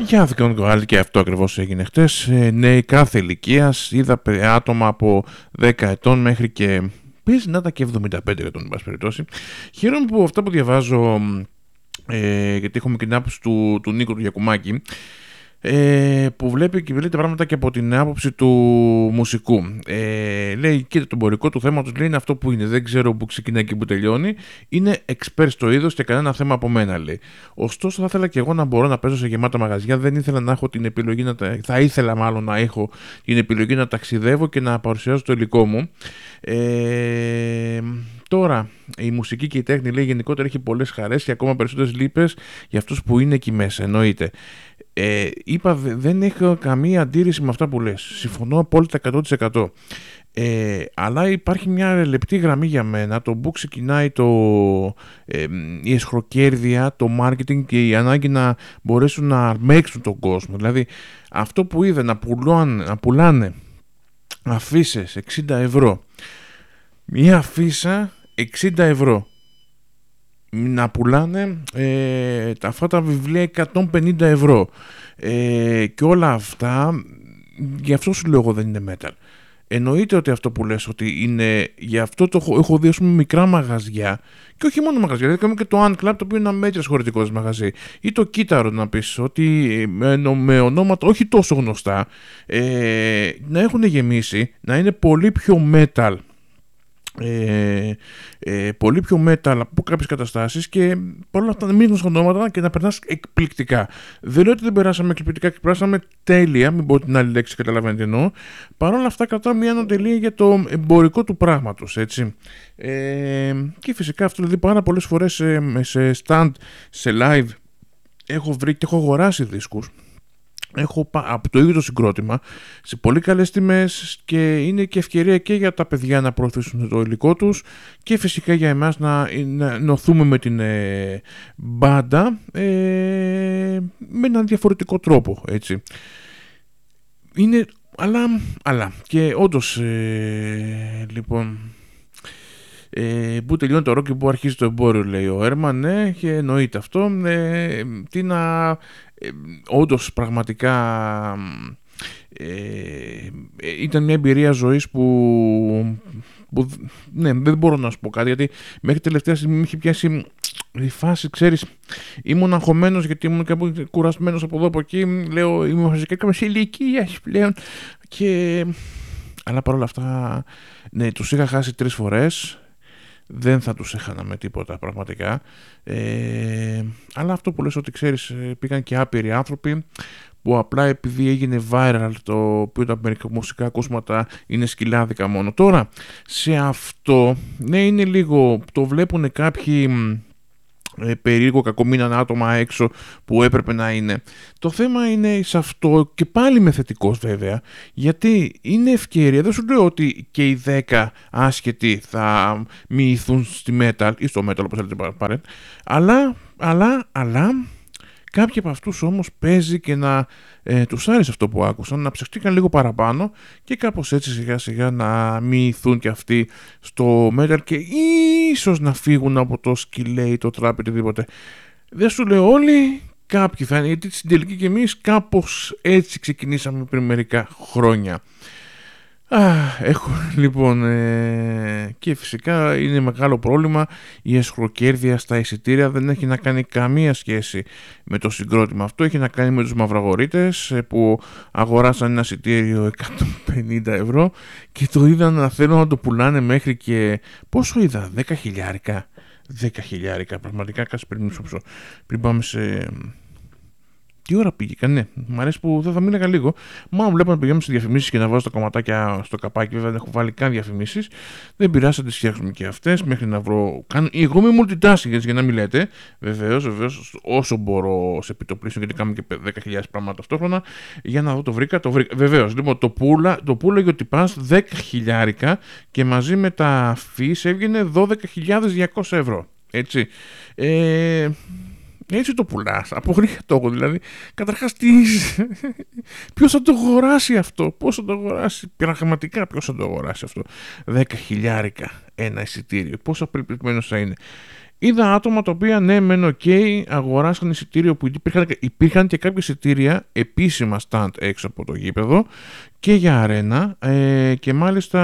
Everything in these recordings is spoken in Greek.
Γεια σας, και αυτό ακριβώς έγινε χτες. Νέοι κάθε ηλικίας, είδα άτομα από 10 ετών μέχρι και πες να τα και 75 ετών, εν πάση περιπτώσει. Χαίρομαι που αυτά που διαβάζω, γιατί έχουμε και την άποψη του Νίκου του Γιακουμάκη, που βλέπει και βλέπει τα πράγματα και από την άποψη του μουσικού. Λέει, κοίτα, το εμπορικό του θέματος λέει είναι αυτό που είναι. Δεν ξέρω που ξεκινάει και που τελειώνει. Είναι expert στο είδος και κανένα θέμα από μένα, λέει. Ωστόσο, θα ήθελα και εγώ να μπορώ να παίζω σε γεμάτα μαγαζιά. Δεν ήθελα να έχω την επιλογή θα ήθελα μάλλον να έχω την επιλογή να ταξιδεύω και να παρουσιάζω το υλικό μου. Τώρα, η μουσική και η τέχνη, λέει, γενικότερα έχει πολλές χαρές και ακόμα περισσότερες λύπες για αυτούς που είναι εκεί μέσα. Εννοείται. Είπα, δεν έχω καμία αντίρρηση με αυτά που λες. Συμφωνώ απόλυτα 100%. Αλλά υπάρχει μια λεπτή γραμμή για μένα, το που ξεκινάει η εσχροκέρδεια, το marketing και η ανάγκη να μπορέσουν να αρμέξουν τον κόσμο. Δηλαδή, αυτό που είδα να πουλάνε αφίσες 60 ευρώ, μια αφίσα 60 ευρώ, να πουλάνε αυτά τα βιβλία 150 ευρώ και όλα αυτά, γι' αυτό σου λέω εγώ δεν είναι metal. Εννοείται ότι αυτό που λες ότι είναι, γι' αυτό το έχω δει, ας πούμε, μικρά μαγαζιά και όχι μόνο μαγαζιά, δηλαδή και το Unclub, το οποίο είναι ένα μέτρια χωρητικό μαγαζί, ή το Κύτταρο, να πεις ότι με ονόματα όχι τόσο γνωστά, να έχουν γεμίσει, να είναι πολύ πιο metal, πολύ πιο metal από κάποιες καταστάσεις και παρόλα αυτά να μην γνωστά ονόματα και να περνάς εκπληκτικά. Δεν λέω ότι δεν περάσαμε εκπληκτικά και περάσαμε τέλεια, μην πω την άλλη λέξη, καταλαβαίνετε τι εννοώ. Παρόλα αυτά κρατάω μια ανατελεία για το εμπορικό του πράγματος, έτσι. Και φυσικά αυτό, δηλαδή, πάρα πολλές φορές σε stand, σε live έχω βρει και έχω αγοράσει δίσκους. Έχω από το ίδιο το συγκρότημα σε πολύ καλές τιμές και είναι και ευκαιρία και για τα παιδιά να προωθήσουν το υλικό τους και φυσικά για εμάς να νοθούμε με την μπάντα με έναν διαφορετικό τρόπο, έτσι. Είναι αλλά και όντως λοιπόν, που τελειώνει το ροκ και που αρχίζει το εμπόριο, λέει ο Έρμαν, ναι, και εννοείται αυτό. Τι να... όντως πραγματικά ήταν μια εμπειρία ζωής που ναι, δεν μπορώ να σου πω κάτι, γιατί μέχρι τελευταία στιγμή με είχε πιάσει η φάση, ξέρεις, ήμουν αγχωμένος γιατί ήμουν κάπου κουρασμένος από εδώ από εκεί, λέω είμαι βασικά σε ηλικία πλέον αλλά παρόλα αυτά, ναι, τους είχα χάσει 3 φορές. Δεν θα τους έχανα με τίποτα πραγματικά, αλλά αυτό που λες ότι, ξέρεις, πήγαν και άπειροι άνθρωποι που απλά επειδή έγινε viral, το οποίο τα μουσικά ακούσματα είναι σκυλάδικα μόνο. Τώρα σε αυτό, ναι, είναι λίγο, το βλέπουν κάποιοι περίεργο, κακομοίραν άτομα έξω που έπρεπε να είναι. Το θέμα είναι σε αυτό, και πάλι με θετικός βέβαια, γιατί είναι ευκαιρία. Δεν σου λέω ότι και οι 10 άσχετοι θα μοιηθούν στη metal ή στο metal, όπως θέλετε πάρε, αλλά κάποιοι από αυτούς όμως παίζει και να τους άρεσε αυτό που άκουσαν, να ψεχτήκαν λίγο παραπάνω και κάπως έτσι σιγά σιγά να μοιηθούν και αυτοί στο metal και ίσως να φύγουν από το σκυλέι, το τράπ, οτιδήποτε. Δεν σου λέω όλοι, κάποιοι θα είναι, γιατί στην τελική και εμείς κάπως έτσι ξεκινήσαμε πριν μερικά χρόνια. Έχω λοιπόν και φυσικά είναι μεγάλο πρόβλημα η εσχροκέρδεια στα εισιτήρια. Δεν έχει να κάνει καμία σχέση με το συγκρότημα αυτό, έχει να κάνει με τους μαυραγορείτες που αγοράσαν ένα εισιτήριο 150 ευρώ και το είδαν να θέλουν να το πουλάνε μέχρι και πόσο είδα, 10 χιλιάρικα, πραγματικά. Κάτσε πριν πάμε σε... Τι ώρα πήγε, ναι. Μ' αρέσει που θα μείναγα λίγο. Μάλλον βλέπω να πηγαίνουμε σε διαφημίσεις και να βάζω τα κομματάκια στο καπάκι. Βέβαια δεν έχω βάλει καν διαφημίσεις. Δεν πειράζει, θα τις φτιάξουμε και αυτές μέχρι να βρω. Εγώ είμαι multitasking, για να μην λέτε. Βεβαίως, όσο μπορώ σε επιτοπλίστων, γιατί κάνουμε και 10.000 πράγματα ταυτόχρονα. Για να δω, το βρήκα. Βεβαίως, λοιπόν, το πουλάγε ότι πας 10 χιλιάρικα και μαζί με τα fees έβγαινε 12.200 ευρώ. Έτσι. Έτσι το πουλάς, από γρήγορα το έχω, δηλαδή. Καταρχάς, ποιος θα το αγοράσει αυτό, πώς θα το αγοράσει, πραγματικά ποιος θα το αγοράσει αυτό, 10 χιλιάρικα ένα εισιτήριο, πόσο απελπισμένος θα είναι. Είδα άτομα τα οποία ναι μεν αγοράσαν εισιτήριο που υπήρχαν και κάποια εισιτήρια επίσημα stand έξω από το γήπεδο και για αρένα και μάλιστα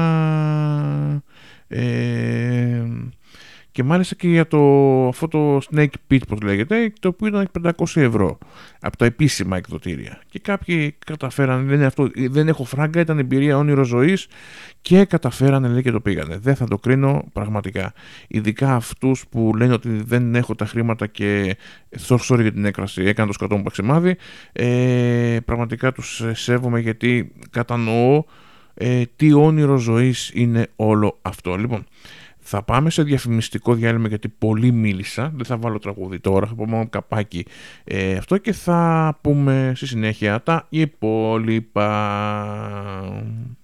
και μάλιστα και για αυτό το Snake Pit, πώς λέγεται, το οποίο ήταν 500 ευρώ από τα επίσημα εκδοτήρια. Και κάποιοι καταφέραν, λένε αυτό, δεν έχω φράγκα, ήταν εμπειρία όνειρο ζωής και καταφέρανε, λέει, και το πήγανε. Δεν θα το κρίνω πραγματικά. Ειδικά αυτούς που λένε ότι δεν έχω τα χρήματα και sorry για την έκφραση, έκανα το σκατό μου παξιμάδι. Πραγματικά τους σέβομαι, γιατί κατανοώ τι όνειρο ζωής είναι όλο αυτό. Λοιπόν, θα πάμε σε διαφημιστικό διάλειμμα, γιατί πολύ μίλησα. Δεν θα βάλω τραγούδι τώρα, θα πω μόνο καπάκι αυτό και θα πούμε στη συνέχεια τα υπόλοιπα.